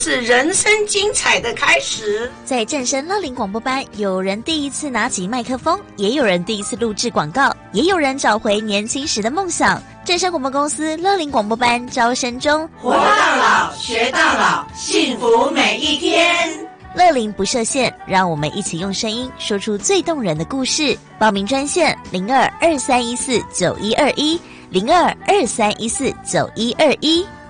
是人生精彩的开始。 在正声乐龄广播班，有人第一次拿起麦克风，也有人第一次录制广告，也有人找回年轻时的梦想。正声广播公司乐龄广播班招生中， 活到老，学到老，幸福每一天。 乐龄不设限，让我们一起用声音说出最动人的故事。报名专线0223149121，0223149121。